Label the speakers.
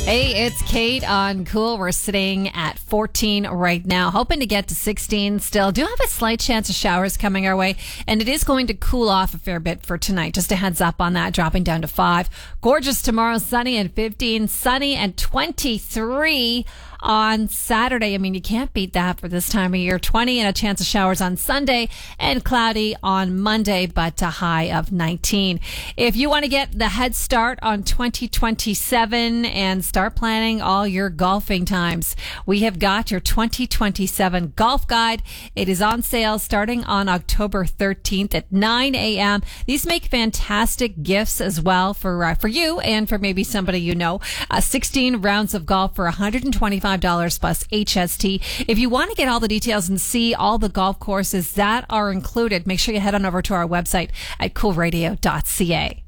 Speaker 1: Hey, it's Kate on Cool. We're sitting at 14 right now, hoping to get to 16 still. Do have a slight chance of showers coming our way, and it is going to cool off a fair bit for tonight. Just a heads up on that, dropping down to 5. Gorgeous tomorrow, sunny and 15, sunny and 23 on Saturday. I mean, you can't beat that for this time of year. 20 and a chance of showers on Sunday and cloudy on Monday, but a high of 19. If you want to get the head start on 2027 and start planning all your golfing times, we have got your 2027 golf guide. It is on sale starting on October 13th at 9 a.m. These make fantastic gifts as well for you and for maybe somebody you know. 16 rounds of golf for $125 plus HST. If you want to get all the details and see all the golf courses that are included, make sure you head on over to our website at coolradio.ca.